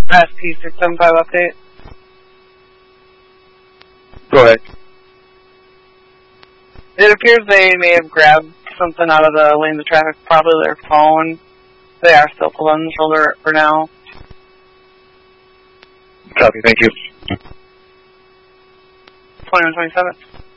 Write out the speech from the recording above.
SP675 update. Go ahead. It appears they may have grabbed something out of the lanes of traffic, probably their phone. They are still pulled on the shoulder for now. Copy, thank you. 2127.